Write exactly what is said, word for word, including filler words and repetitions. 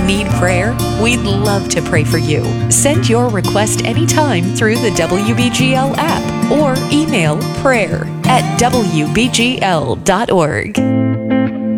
Need prayer? We'd love to pray for you. Send your request anytime through the W B G L app or email prayer at w b g l dot org.